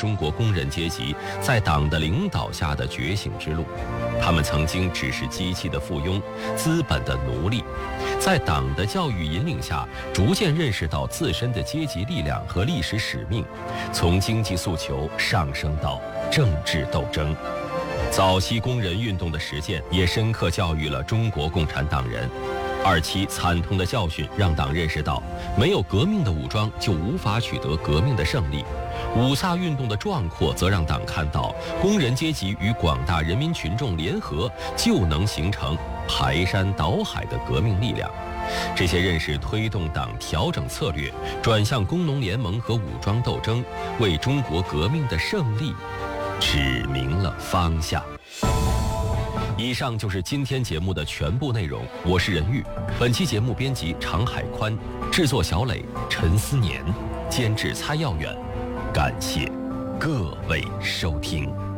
中国工人阶级在党的领导下的觉醒之路。他们曾经只是机器的附庸，资本的奴隶，在党的教育引领下，逐渐认识到自身的阶级力量和历史使命，从经济诉求上升到政治斗争。早期工人运动的实践也深刻教育了中国共产党人。2期惨痛的教训让党认识到，没有革命的武装就无法取得革命的胜利。五卅运动的壮阔则让党看到，工人阶级与广大人民群众联合就能形成排山倒海的革命力量。这些认识推动党调整策略，转向工农联盟和武装斗争，为中国革命的胜利指明了方向。以上就是今天节目的全部内容，我是任玉。本期节目编辑常海宽，制作小磊、陈思年，监制蔡耀远。感谢各位收听。